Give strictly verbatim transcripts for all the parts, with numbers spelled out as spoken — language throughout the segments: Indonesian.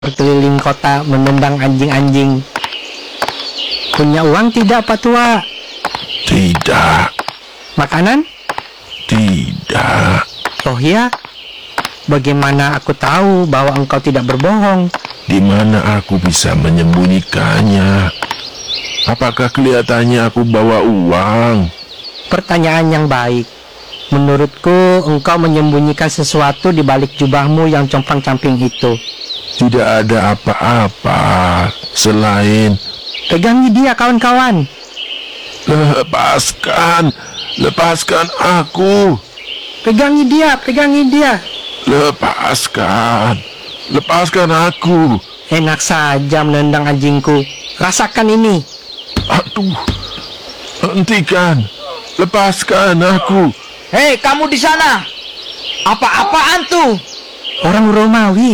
berkeliling kota menendang anjing-anjing. Punya uang tidak, Pak Tua? Tidak. Makanan? Tidak. Oh ya? Bagaimana aku tahu bahwa engkau tidak berbohong? Di mana aku bisa menyembunyikannya? Apakah kelihatannya aku bawa uang? Pertanyaan yang baik. Menurutku engkau menyembunyikan sesuatu di balik jubahmu yang compang-camping itu. Tidak ada apa-apa selain... Pegangi dia, kawan-kawan. Lepaskan, lepaskan aku. Pegangi dia, pegangi dia. Lepaskan, lepaskan aku. Enak saja menendang anjingku. Rasakan ini. Aduh, hentikan, lepaskan aku. Hei, kamu di sana. Apa-apaan tuh? Orang Romawi.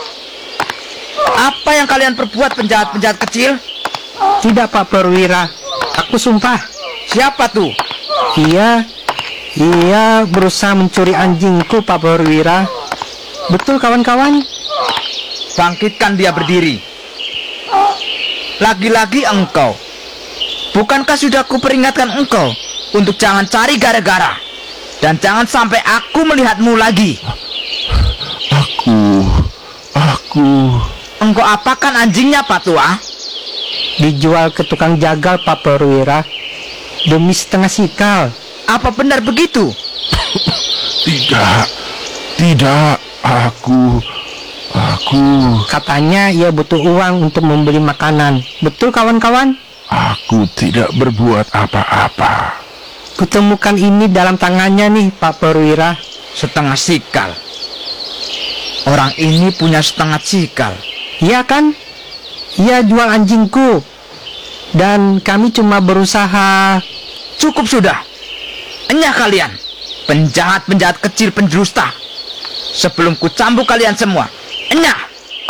Apa yang kalian perbuat, penjahat-penjahat kecil? Tidak, Pak Perwira. Aku sumpah. Siapa tuh? Ia, ia berusaha mencuri anjingku, Pak Perwira. Betul, kawan-kawan? Bangkitkan dia berdiri. Lagi-lagi engkau. Bukankah sudah kuperingatkan engkau untuk jangan cari gara-gara? Dan jangan sampai aku melihatmu lagi. Aku, aku... Engkau apakan anjingnya, Pak Tua? Dijual ke tukang jagal, Pak Perwira. Demi setengah sikal. Apa benar begitu? Tidak, tidak, aku, aku... Katanya ia butuh uang untuk membeli makanan. Betul, kawan-kawan? Aku tidak berbuat apa-apa. Kutemukan ini dalam tangannya nih, Pak Perwira. Setengah sikal. Orang ini punya setengah sikal. Iya kan? Ia jual anjingku. Dan kami cuma berusaha... Cukup sudah. Enyah kalian, penjahat-penjahat kecil penjerusta. Sebelum ku cambuk kalian semua. Enyah.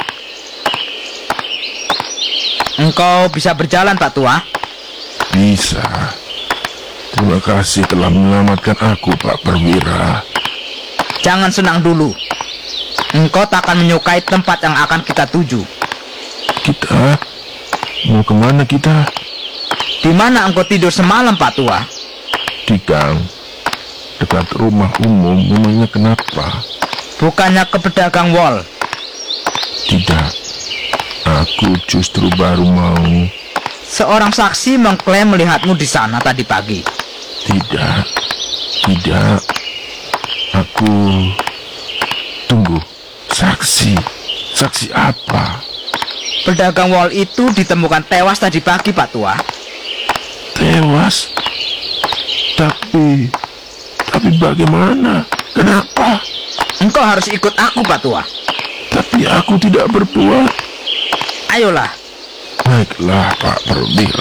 Engkau bisa berjalan, Pak Tua? Bisa. Terima kasih telah menyelamatkan aku, Pak Perwira. Jangan senang dulu. Engkau tak akan menyukai tempat yang akan kita tuju. Kita? Mau kemana kita? Di mana engkau tidur semalam, Pak Tua? Di gang. Dekat rumah umum, memangnya kenapa? Bukannya ke pedagang wol? Tidak. Aku justru baru mau... Seorang saksi mengklaim melihatmu di sana tadi pagi. Tidak. Tidak. Aku... Tunggu. Saksi. Saksi apa? Pedagang wol itu ditemukan tewas tadi pagi, Pak Tua. Tewas? Tapi... Tapi bagaimana? Kenapa? Engkau harus ikut aku, Pak Tua. Tapi aku tidak berbuat. Ayolah. Baiklah, Pak Perwira.